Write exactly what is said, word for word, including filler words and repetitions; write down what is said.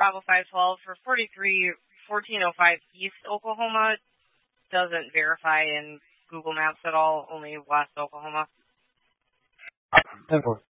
Bravo five twelve for forty-three fourteen oh five East Oklahoma. Doesn't verify in Google Maps at all, only West Oklahoma. ten four.